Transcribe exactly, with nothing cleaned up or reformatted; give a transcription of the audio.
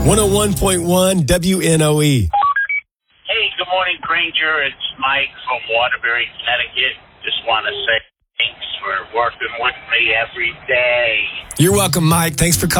one oh one point one W N O E. Hey, good morning, Granger. It's Mike from Waterbury, Connecticut. Just want to say thanks for working with me every day. You're welcome, Mike. Thanks for calling.